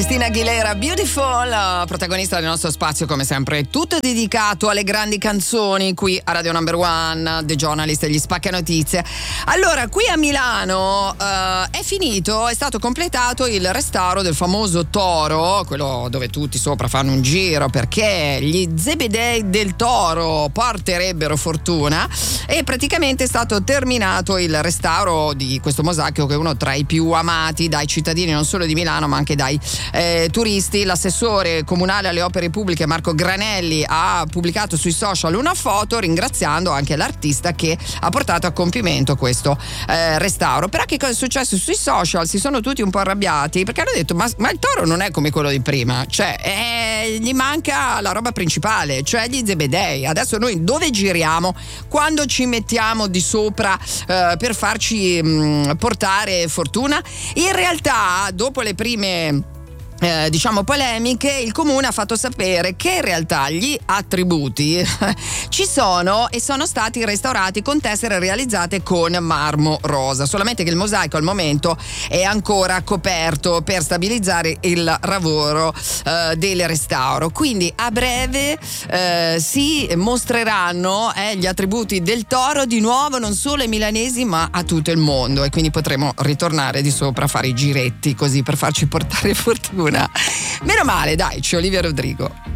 Christina Aguilera, Beautiful, protagonista del nostro spazio come sempre, tutto dedicato alle grandi canzoni qui a Radio Number One, The Journalist e gli Spacca Notizie. Allora, qui a Milano è stato completato il restauro del famoso Toro, quello dove tutti sopra fanno un giro perché gli zebedei del Toro porterebbero fortuna, e praticamente è stato terminato il restauro di questo mosaico che è uno tra i più amati dai cittadini non solo di Milano ma anche dai turisti. L'assessore comunale alle opere pubbliche Marco Granelli ha pubblicato sui social una foto ringraziando anche l'artista che ha portato a compimento questo restauro. Però che cosa è successo sui social? Si sono tutti un po' arrabbiati perché hanno detto ma il Toro non è come quello di prima, cioè gli manca la roba principale, cioè gli zebedei. Adesso noi dove giriamo quando ci mettiamo di sopra per farci portare fortuna? In realtà dopo le prime polemiche, il comune ha fatto sapere che in realtà gli attributi ci sono e sono stati restaurati con tessere realizzate con marmo rosa, solamente che il mosaico al momento è ancora coperto per stabilizzare il lavoro del restauro. Quindi a breve si mostreranno gli attributi del Toro di nuovo non solo ai milanesi ma a tutto il mondo, e quindi potremo ritornare di sopra a fare i giretti così per farci portare fortuna. Meno male, dai, c'è Olivia Rodrigo.